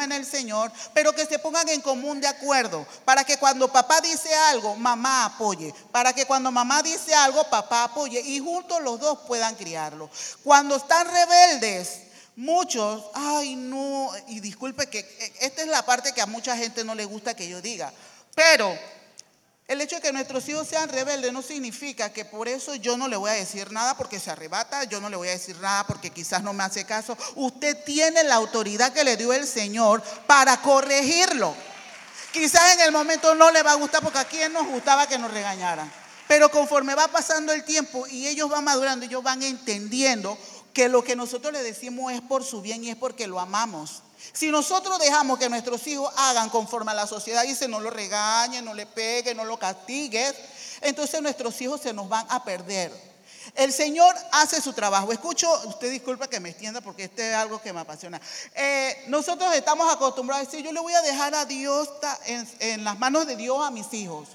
en el Señor, pero que se pongan en común de acuerdo, para que cuando papá dice algo, mamá apoye, para que cuando mamá dice algo, papá apoye, y juntos los dos puedan criarlo. Cuando están rebeldes, muchos, ay no, y disculpe que esta es la parte que a mucha gente no le gusta que yo diga, pero el hecho de que nuestros hijos sean rebeldes no significa que por eso yo no le voy a decir nada porque se arrebata, yo no le voy a decir nada porque quizás no me hace caso. Usted tiene la autoridad que le dio el Señor para corregirlo. Quizás en el momento no le va a gustar, porque a quién nos gustaba que nos regañaran. Pero conforme va pasando el tiempo y ellos van madurando, ellos van entendiendo que lo que nosotros les decimos es por su bien y es porque lo amamos. Si nosotros dejamos que nuestros hijos hagan conforme a la sociedad dice, no lo regañes, no le pegues, no lo castigues, entonces nuestros hijos se nos van a perder. El Señor hace su trabajo. Escucho, usted disculpa que me extienda porque este es algo que me apasiona. Nosotros estamos acostumbrados a decir, yo le voy a dejar a Dios en las manos de Dios a mis hijos.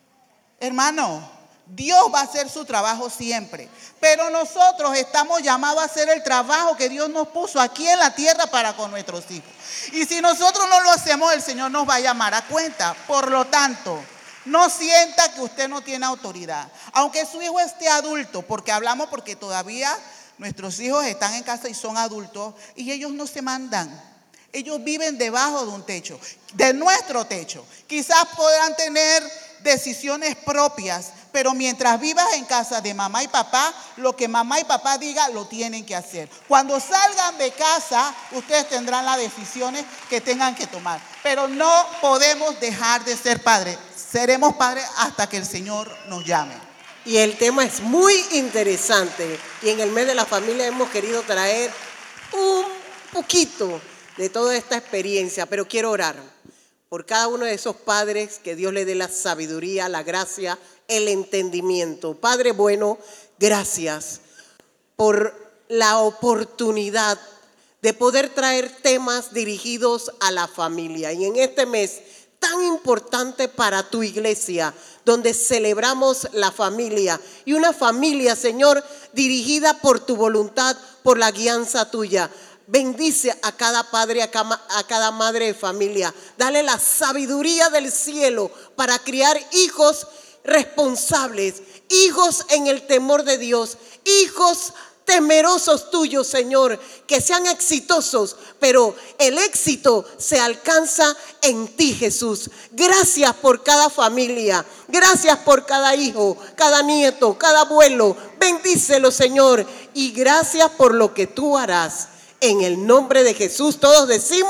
Hermano, Dios va a hacer su trabajo siempre, pero nosotros estamos llamados a hacer el trabajo que Dios nos puso aquí en la tierra para con nuestros hijos. Y si nosotros no lo hacemos, el Señor nos va a llamar a cuenta. Por lo tanto, no sienta que usted no tiene autoridad, aunque su hijo esté adulto, porque hablamos porque todavía nuestros hijos están en casa y son adultos y ellos no se mandan. Ellos viven debajo de un techo, de nuestro techo. Quizás podrán tener decisiones propias, pero mientras vivas en casa de mamá y papá, lo que mamá y papá digan lo tienen que hacer. Cuando salgan de casa, ustedes tendrán las decisiones que tengan que tomar, pero no podemos dejar de ser padres. Seremos padres hasta que el Señor nos llame. Y el tema es muy interesante y en el mes de la familia hemos querido traer un poquito de toda esta experiencia, pero quiero orar por cada uno de esos padres, que Dios le dé la sabiduría, la gracia, el entendimiento. Padre bueno, gracias por la oportunidad de poder traer temas dirigidos a la familia. Y en este mes tan importante para tu iglesia, donde celebramos la familia, y una familia, Señor, dirigida por tu voluntad, por la guianza tuya. Bendice a cada padre, a cada madre de familia. Dale la sabiduría del cielo para criar hijos responsables, hijos en el temor de Dios, hijos temerosos tuyos, Señor, que sean exitosos, pero el éxito se alcanza en ti, Jesús. Gracias por cada familia, gracias por cada hijo, cada nieto, cada abuelo. Bendícelo, Señor, y gracias por lo que tú harás. En el nombre de Jesús todos decimos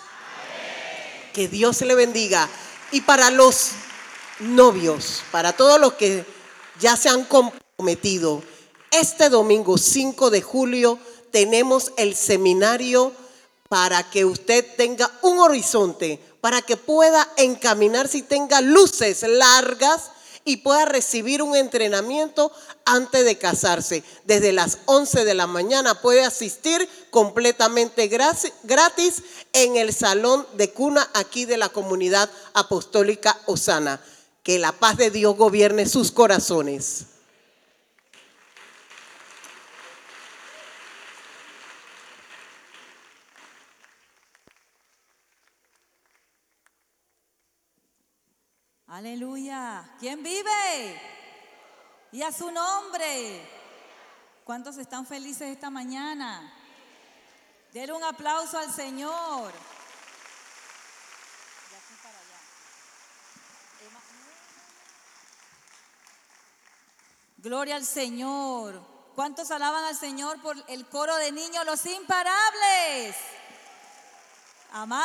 amén. Que Dios le bendiga. Y para los novios, para todos los que ya se han comprometido, este domingo 5 de julio tenemos el seminario para que usted tenga un horizonte, para que pueda encaminarse y tenga luces largas y pueda recibir un entrenamiento antes de casarse. Desde las 11 de la mañana puede asistir completamente gratis en el salón de cuna aquí de la Comunidad Apostólica Osana. Que la paz de Dios gobierne sus corazones. Aleluya. ¿Quién vive? Y a su nombre. ¿Cuántos están felices esta mañana? Denle un aplauso al Señor. De aquí para allá. Gloria al Señor. ¿Cuántos alaban al Señor por el coro de niños, los imparables? Amén.